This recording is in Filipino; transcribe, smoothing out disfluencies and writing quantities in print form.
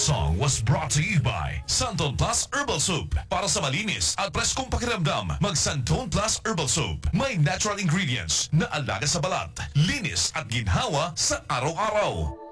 song was brought to you by Santon Plus Herbal Soup. Para sa malinis at preskong pakiramdam, mag Santon Plus Herbal Soup. May natural ingredients na alaga sa balat, linis at ginhawa sa araw-araw.